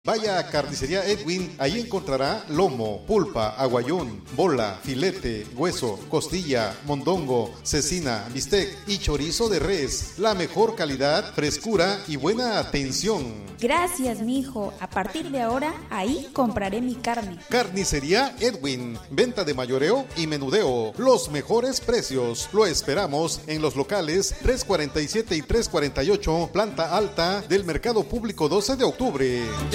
Vaya a Carnicería Edwin, ahí encontrará lomo, pulpa, aguayón, bola, filete, hueso, costilla, mondongo, cecina, bistec y chorizo de res. La mejor calidad, frescura y buena atención. Gracias, mijo. A partir de ahora, ahí compraré mi carne. Carnicería Edwin, venta de mayoreo y menudeo. Los mejores precios. Lo esperamos en los locales 347 y 348, planta alta del Mercado Público 12 de octubre.